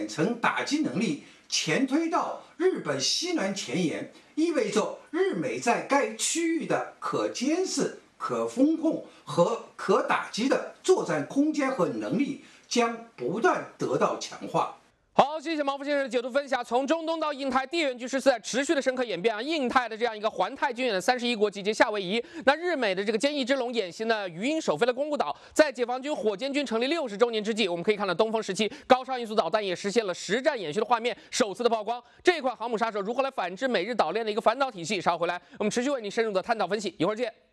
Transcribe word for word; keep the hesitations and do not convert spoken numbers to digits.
程打击能力前推到日本西南前沿，意味着日美在该区域的可监视、可风控和可打击的作战空间和能力将不断得到强化。 好，谢谢毛福先生的解读分享。从中东到印太，地缘局势是在持续的深刻演变啊。印太的这样一个环太军演的三十一国集结夏威夷，那日美的这个坚毅之龙演习呢，鱼鹰首飞了宫古岛。在解放军火箭军成立六十周年之际，我们可以看到东风时期高超音速导弹也实现了实战演习的画面首次的曝光。这款航母杀手如何来反制美日岛链的一个反导体系？稍后回来，我们持续为您深入的探讨分析。一会儿见。